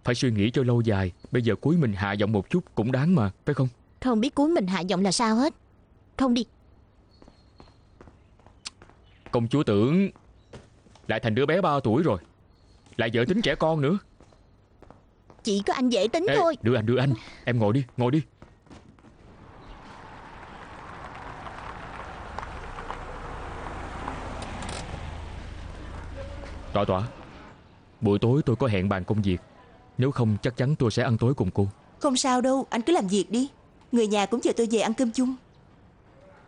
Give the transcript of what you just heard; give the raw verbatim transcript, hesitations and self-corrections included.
Phải suy nghĩ cho lâu dài. Bây giờ cúi mình hạ giọng một chút cũng đáng mà, phải không? Không biết cúi mình hạ giọng là sao hết. Không đi. Công chúa tưởng lại thành đứa bé ba tuổi rồi, lại dở tính trẻ con nữa. Chỉ có anh dễ tính Ê, thôi. đưa anh đưa anh. Em ngồi đi, ngồi đi. Tọa tọa. Buổi tối tôi có hẹn bàn công việc. Nếu không chắc chắn tôi sẽ ăn tối cùng cô. Không sao đâu, anh cứ làm việc đi. Người nhà cũng chờ tôi về ăn cơm chung.